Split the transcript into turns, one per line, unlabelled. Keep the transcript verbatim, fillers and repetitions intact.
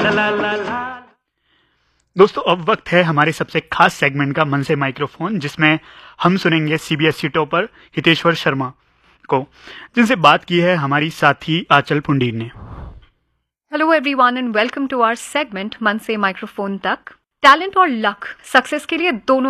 दोस्तों, अब वक्त है हमारे सबसे खास सेगमेंट का, मन से माइक्रोफोन, जिसमें हम सुनेंगे सीबीएसई टॉपर हितेश्वर शर्मा को, जिनसे बात की है हमारी साथी आंचल पुंडीर ने।
Hello everyone and welcome to our segment मन से माइक्रोफोन तक। टैलेंट और लक सक्सेस के लिए दोनों